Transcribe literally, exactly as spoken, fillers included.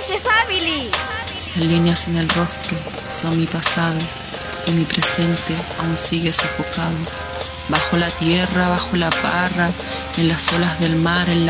Calle Family. Las líneas en el rostro son mi pasado y mi presente aún sigue sofocado. Bajo la tierra, bajo la parra, en las olas del mar, en la